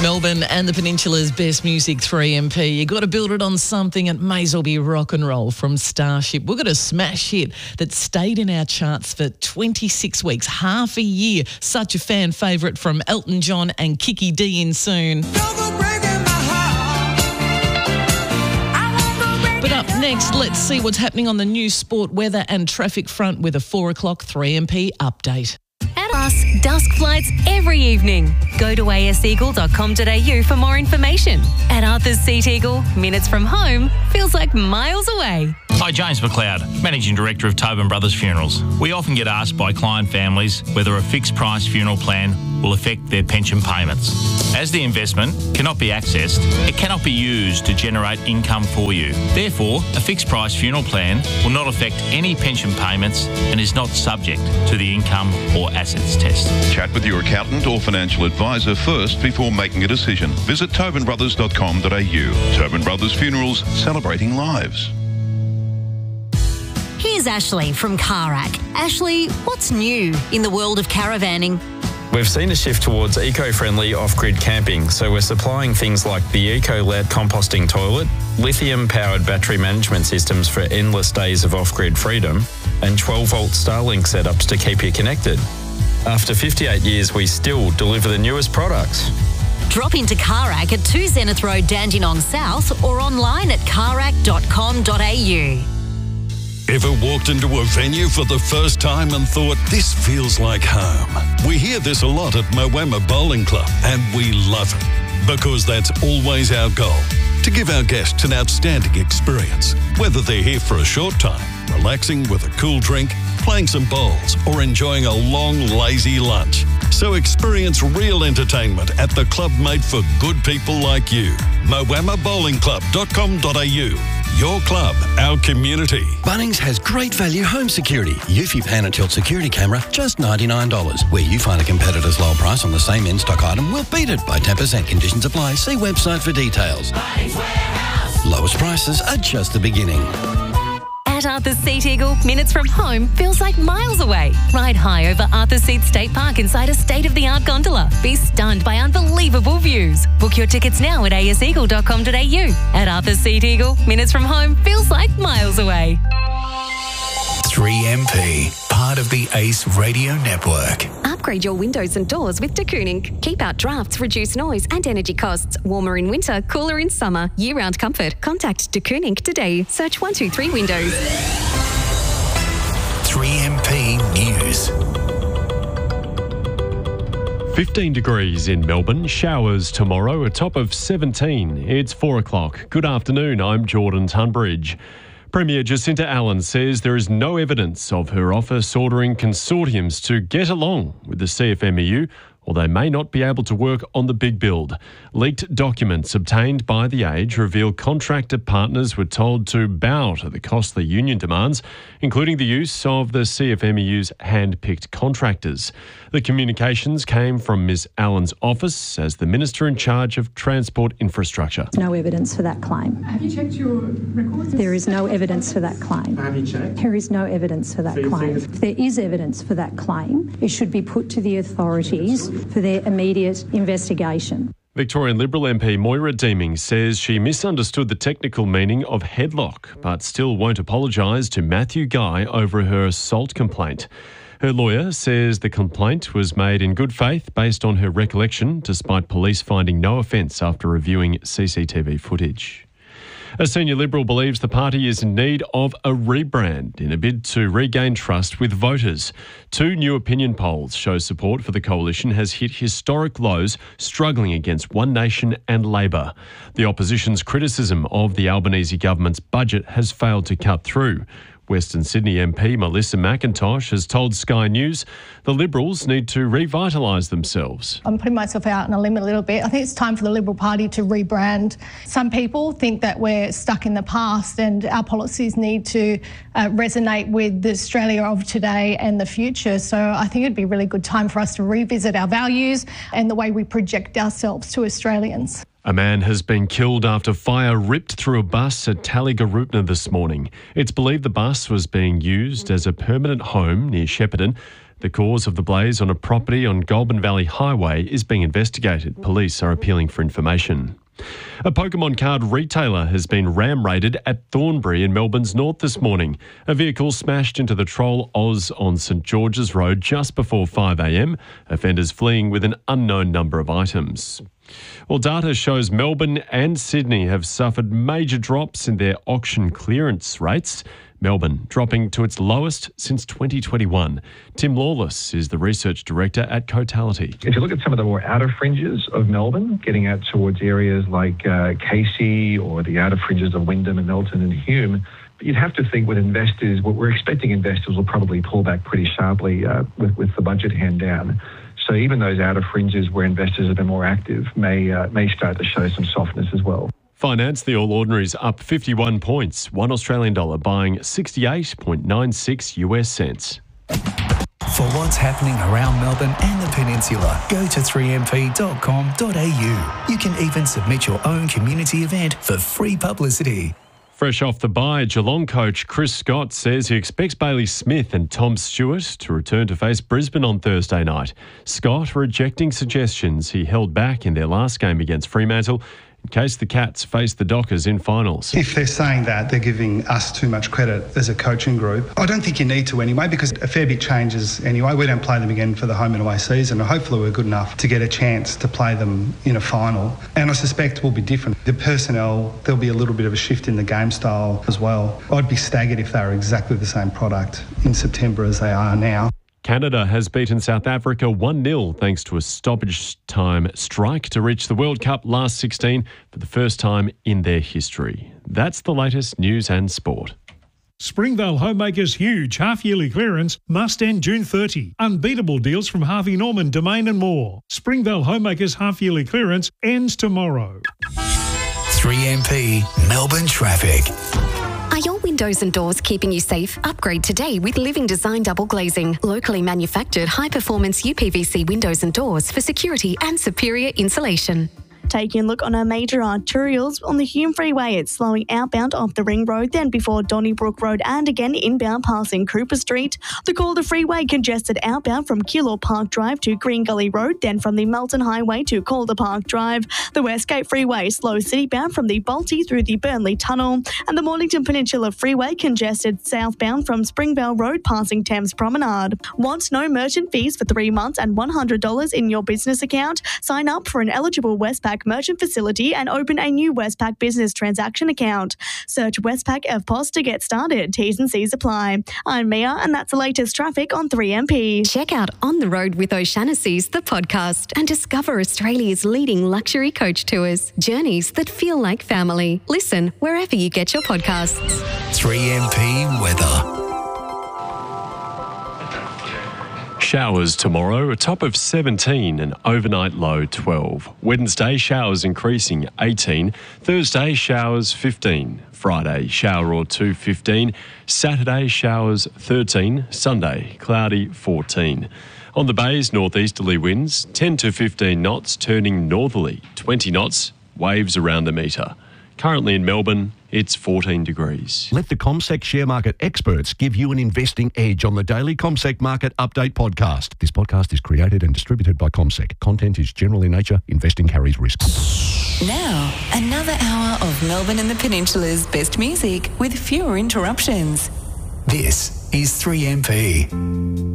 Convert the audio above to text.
Melbourne and the Peninsula's best music, 3MP. You got to build it on something. It may as well be rock and roll from Starship. We've got a smash hit that stayed in our charts for 26 weeks, half a year. Such a fan favourite from Elton John and Kiki D in Soon. But up next, let's see what's happening on the news, sport, weather and traffic front with a 4 o'clock 3MP update. At us, dusk flights every evening. Go to aseagle.com.au for more information. At Arthur's Seat Eagle, minutes from home feels like miles away. Hi, James McLeod, Managing Director of Tobin Brothers Funerals. We often get asked by client families whether a fixed price funeral plan will affect their pension payments. As the investment cannot be accessed, it cannot be used to generate income for you. Therefore, a fixed price funeral plan will not affect any pension payments and is not subject to the income or assets test. Chat with your accountant or financial advisor first before making a decision. Visit tobinbrothers.com.au. Tobin Brothers Funerals, celebrating lives. Here's Ashley from Carac. Ashley, what's new in the world of caravanning? We've seen a shift towards eco-friendly off-grid camping, so we're supplying things like the EcoLet composting toilet, lithium-powered battery management systems for endless days of off-grid freedom, and 12-volt Starlink setups to keep you connected. After 58 years, we still deliver the newest products. Drop into Carac at 2 Zenith Road, Dandenong South, or online at carac.com.au. Ever walked into a venue for the first time and thought, this feels like home? We hear this a lot at Moama Bowling Club, and we love it because that's always our goal, to give our guests an outstanding experience, whether they're here for a short time, relaxing with a cool drink, playing some bowls, or enjoying a long, lazy lunch. So experience real entertainment at the club made for good people like you. moamabowlingclub.com.au. Your club, our community. Bunnings has great value home security. Eufy Pan and Tilt security camera, just $99. Where you find a competitor's lower price on the same in-stock item, we'll beat it by 10%. Conditions apply. See website for details. Bunnings Warehouse. Lowest prices are just the beginning. At Arthur's Seat Eagle, minutes from home feels like miles away. Ride high over Arthur's Seat State Park inside a state-of-the-art gondola. Be stunned by unbelievable views. Book your tickets now at aseagle.com.au. At Arthur's Seat Eagle, minutes from home feels like miles away. 3MP, part of the ACE Radio Network. Upgrade your windows and doors with de Kooning. Keep out drafts, reduce noise and energy costs. Warmer in winter, cooler in summer. Year-round comfort. Contact de Kooning today. Search 123 Windows. 3MP News. 15 degrees in Melbourne, showers tomorrow, a top of 17. It's 4 o'clock. Good afternoon, I'm Jordan Tunbridge. Premier Jacinta Allen says there is no evidence of her office ordering consortiums to get along with the CFMEU, or they may not be able to work on the big build. Leaked documents obtained by The Age reveal contractor partners were told to bow to the costly union demands, including the use of the CFMEU's hand-picked contractors. The communications came from Ms Allen's office as the Minister in charge of Transport Infrastructure. No evidence for that claim. Have you checked your records? There is no evidence for that claim. Have you checked? There is no evidence for that claim. If there is evidence for that claim, it should be put to the authorities for their immediate investigation. Victorian Liberal MP Moira Deeming says she misunderstood the technical meaning of headlock, but still won't apologise to Matthew Guy over her assault complaint. Her lawyer says the complaint was made in good faith based on her recollection, despite police finding no offence after reviewing CCTV footage. A senior Liberal believes the party is in need of a rebrand in a bid to regain trust with voters. 2 new opinion polls show support for the coalition has hit historic lows, struggling against One Nation and Labor. The opposition's criticism of the Albanese government's budget has failed to cut through. Western Sydney MP Melissa McIntosh has told Sky News the Liberals need to revitalise themselves. I'm putting myself out on a limb a little bit. I think it's time for the Liberal Party to rebrand. Some people think that we're stuck in the past and our policies need to resonate with the Australia of today and the future. So I think it'd be a really good time for us to revisit our values and the way we project ourselves to Australians. A man has been killed after fire ripped through a bus at Tallygaroopna this morning. It's believed the bus was being used as a permanent home near Shepparton. The cause of the blaze on a property on Goulburn Valley Highway is being investigated. Police are appealing for information. A Pokemon card retailer has been ram-raided at Thornbury in Melbourne's north this morning. A vehicle smashed into the Troll Oz on St George's Road just before 5 a.m. Offenders fleeing with an unknown number of items. Well, data shows Melbourne and Sydney have suffered major drops in their auction clearance rates. Melbourne dropping to its lowest since 2021. Tim Lawless is the research director at Cotality. If you look at some of the more outer fringes of Melbourne, getting out towards areas like Casey or the outer fringes of Wyndham and Melton and Hume, you'd have to think with investors, what we're expecting investors will probably pull back pretty sharply with the budget hand down. So even those outer fringes where investors have been more active may start to show some softness as well. Finance, the All Ordinaries up 51 points, $1 Australian buying 68.96 US cents. For what's happening around Melbourne and the Peninsula, go to 3mp.com.au. You can even submit your own community event for free publicity. Fresh off the bye, Geelong coach Chris Scott says he expects Bailey Smith and Tom Stewart to return to face Brisbane on Thursday night. Scott rejecting suggestions he held back in their last game against Fremantle in case the Cats face the Dockers in finals. If they're saying that, they're giving us too much credit as a coaching group. I don't think you need to anyway, because a fair bit changes anyway. We don't play them again for the home and away season, and hopefully we're good enough to get a chance to play them in a final. And I suspect will be different. The personnel, there'll be a little bit of a shift in the game style as well. I'd be staggered if they were exactly the same product in September as they are now. Canada has beaten South Africa 1-0 thanks to a stoppage time strike to reach the World Cup last 16 for the first time in their history. That's the latest news and sport. Springvale Homemakers' huge half-yearly clearance must end June 30. Unbeatable deals from Harvey Norman, Domain and more. Springvale Homemakers' half-yearly clearance ends tomorrow. 3MP Melbourne traffic. Are your windows and doors keeping you safe? Upgrade today with Living Design Double Glazing. Locally manufactured high-performance UPVC windows and doors for security and superior insulation. Taking a look on our major arterials on the Hume Freeway, it's slowing outbound off the Ring Road, then before Donnybrook Road and again inbound passing Cooper Street. The Calder Freeway congested outbound from Keilor Park Drive to Green Gully Road, then from the Melton Highway to Calder Park Drive. The Westgate Freeway slow citybound from the Balti through the Burnley Tunnel, and the Mornington Peninsula Freeway congested southbound from Springvale Road passing Thames Promenade. Want no merchant fees for 3 months and $100 in your business account? Sign up for an eligible Westpac merchant facility and open a new Westpac business transaction account. Search Westpac EFTPOS to get started. T's and C's apply. I'm Mia, and that's the latest traffic on 3MP. Check out On the Road with O'Shanassy's, the podcast, and discover Australia's leading luxury coach tours. Journeys that feel like family. Listen wherever you get your podcasts. 3MP weather. Showers tomorrow, a top of 17, an overnight low 12. Wednesday, showers increasing 18. Thursday, showers 15. Friday, shower or two 15. Saturday, showers 13. Sunday, cloudy 14. On the bays, northeasterly winds 10 to 15 knots, turning northerly 20 knots, waves around a metre. Currently in Melbourne, it's 14 degrees. Let the CommSec share market experts give you an investing edge on the daily CommSec Market Update podcast. This podcast is created and distributed by CommSec. Content is general in nature. Investing carries risks. Now, another hour of Melbourne and the Peninsula's best music with fewer interruptions. This is 3MP.